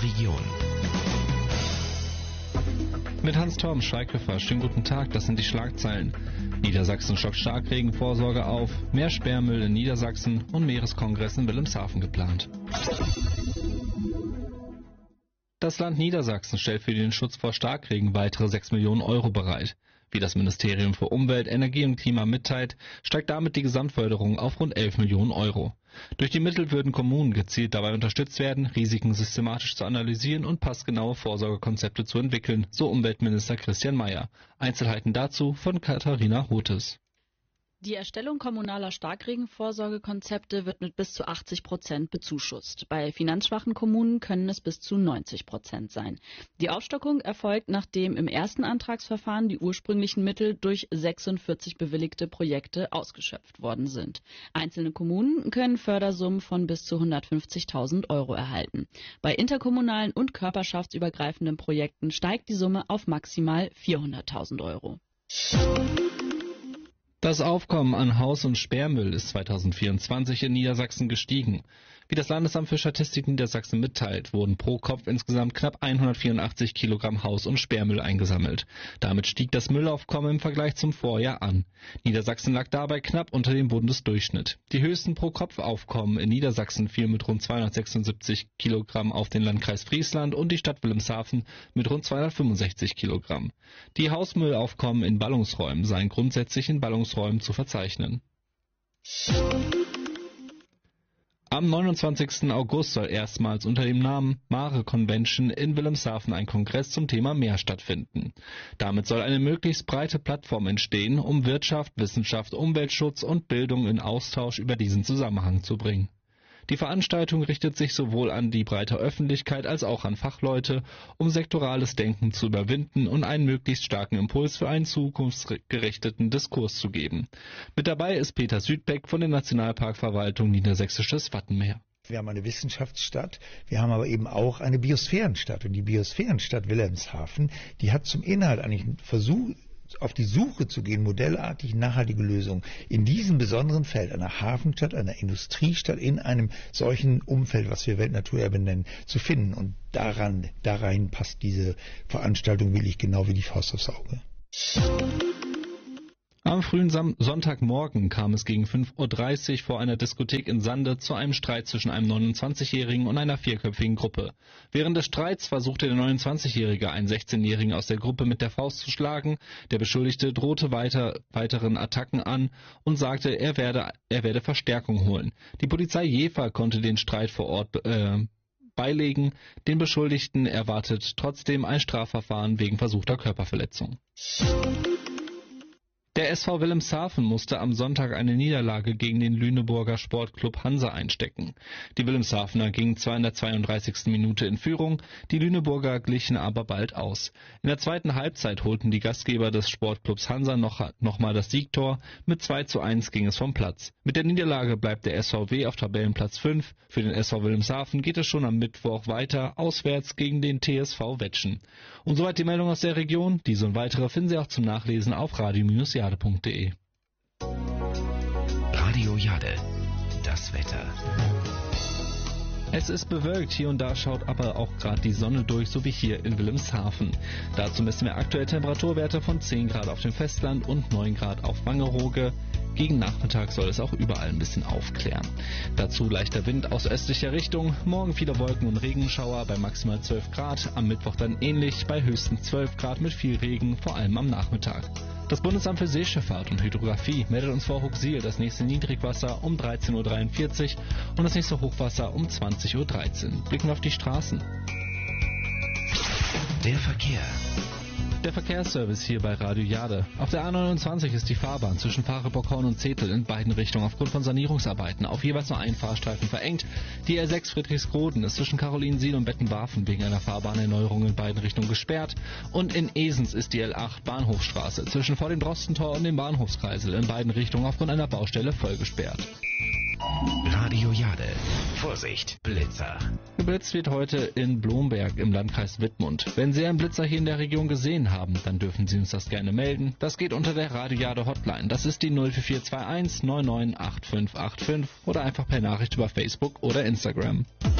Region. Mit Hans-Torben Schweighöfer, schönen guten Tag, das sind die Schlagzeilen. Niedersachsen stockt Starkregenvorsorge auf, mehr Sperrmüll in Niedersachsen und Meereskongress in Wilhelmshaven geplant. Das Land Niedersachsen stellt für den Schutz vor Starkregen weitere 6 Millionen Euro bereit. Wie das Ministerium für Umwelt, Energie und Klima mitteilt, steigt damit die Gesamtförderung auf rund 11 Millionen Euro. Durch die Mittel würden Kommunen gezielt dabei unterstützt werden, Risiken systematisch zu analysieren und passgenaue Vorsorgekonzepte zu entwickeln, so Umweltminister Christian Mayer. Einzelheiten dazu von Katharina Rothes. Die Erstellung kommunaler Starkregenvorsorgekonzepte wird mit bis zu 80% bezuschusst. Bei finanzschwachen Kommunen können es bis zu 90% sein. Die Aufstockung erfolgt, nachdem im ersten Antragsverfahren die ursprünglichen Mittel durch 46 bewilligte Projekte ausgeschöpft worden sind. Einzelne Kommunen können Fördersummen von bis zu 150.000 Euro erhalten. Bei interkommunalen und körperschaftsübergreifenden Projekten steigt die Summe auf maximal 400.000 Euro. Das Aufkommen an Haus- und Sperrmüll ist 2024 in Niedersachsen gestiegen. Wie das Landesamt für Statistik Niedersachsen mitteilt, wurden pro Kopf insgesamt knapp 184 Kilogramm Haus- und Sperrmüll eingesammelt. Damit stieg das Müllaufkommen im Vergleich zum Vorjahr an. Niedersachsen lag dabei knapp unter dem Bundesdurchschnitt. Die höchsten Pro-Kopf-Aufkommen in Niedersachsen fielen mit rund 276 Kilogramm auf den Landkreis Friesland und die Stadt Wilhelmshaven mit rund 265 Kilogramm. Die Hausmüllaufkommen in Ballungsräumen seien grundsätzlich in Ballungsräumen zu verzeichnen. Am 29. August soll erstmals unter dem Namen Mare Convention in Wilhelmshaven ein Kongress zum Thema Meer stattfinden. Damit soll eine möglichst breite Plattform entstehen, um Wirtschaft, Wissenschaft, Umweltschutz und Bildung in Austausch über diesen Zusammenhang zu bringen. Die Veranstaltung richtet sich sowohl an die breite Öffentlichkeit als auch an Fachleute, um sektorales Denken zu überwinden und einen möglichst starken Impuls für einen zukunftsgerichteten Diskurs zu geben. Mit dabei ist Peter Südbeck von der Nationalparkverwaltung Niedersächsisches Wattenmeer. Wir haben eine Wissenschaftsstadt, wir haben aber eben auch eine Biosphärenstadt. Und die Biosphärenstadt Wilhelmshaven, die hat zum Inhalt eigentlich einen Versuch, auf die Suche zu gehen, modellartig nachhaltige Lösungen in diesem besonderen Feld, einer Hafenstadt, einer Industriestadt, in einem solchen Umfeld, was wir Weltnaturerbe nennen, zu finden. Und darein passt diese Veranstaltung wirklich genau wie die Faust aufs Auge. Am frühen Sonntagmorgen kam es gegen 5:30 Uhr vor einer Diskothek in Sande zu einem Streit zwischen einem 29-Jährigen und einer 4-köpfigen Gruppe. Während des Streits versuchte der 29-Jährige, einen 16-Jährigen aus der Gruppe mit der Faust zu schlagen. Der Beschuldigte drohte weiteren Attacken an und sagte, er werde Verstärkung holen. Die Polizei Jever konnte den Streit vor Ort beilegen. Den Beschuldigten erwartet trotzdem ein Strafverfahren wegen versuchter Körperverletzung. Der SV Wilhelmshaven musste am Sonntag eine Niederlage gegen den Lüneburger Sportclub Hansa einstecken. Die Wilhelmshavener gingen zwar in der 32. Minute in Führung, die Lüneburger glichen aber bald aus. In der zweiten Halbzeit holten die Gastgeber des Sportclubs Hansa nochmal das Siegtor. Mit 2:1 ging es vom Platz. Mit der Niederlage bleibt der SVW auf Tabellenplatz 5. Für den SV Wilhelmshaven geht es schon am Mittwoch weiter, auswärts gegen den TSV Wetschen. Und soweit die Meldung aus der Region. Diese und weitere finden Sie auch zum Nachlesen auf radio-jade.de. Radio Jade, das Wetter. Es ist bewölkt, hier und da schaut aber auch gerade die Sonne durch, so wie hier in Wilhelmshaven. Dazu messen wir aktuell Temperaturwerte von 10 Grad auf dem Festland und 9 Grad auf Wangerooge. Gegen Nachmittag soll es auch überall ein bisschen aufklären. Dazu leichter Wind aus östlicher Richtung. Morgen viele Wolken und Regenschauer bei maximal 12 Grad. Am Mittwoch dann ähnlich bei höchstens 12 Grad mit viel Regen, vor allem am Nachmittag. Das Bundesamt für Seeschifffahrt und Hydrographie meldet uns vor Huxil das nächste Niedrigwasser um 13:43 Uhr und das nächste Hochwasser um 20:13 Uhr. Blicken wir auf die Straßen. Der Verkehr. Der Verkehrsservice hier bei Radio Jade. Auf der A29 ist die Fahrbahn zwischen Fahrenbockhorn und Zetel in beiden Richtungen aufgrund von Sanierungsarbeiten auf jeweils nur einen Fahrstreifen verengt. Die R6 Friedrichsroden ist zwischen Carolinensiel und Bettenwarfen wegen einer Fahrbahnerneuerung in beiden Richtungen gesperrt. Und in Esens ist die L8 Bahnhofstraße zwischen vor dem Drostentor und dem Bahnhofskreisel in beiden Richtungen aufgrund einer Baustelle voll gesperrt. Radio Jade. Vorsicht, Blitzer. Geblitzt wird heute in Blomberg im Landkreis Wittmund. Wenn Sie einen Blitzer hier in der Region gesehen haben, dann dürfen Sie uns das gerne melden. Das geht unter der Radio Jade Hotline. Das ist die 04421 998585 oder einfach per Nachricht über Facebook oder Instagram.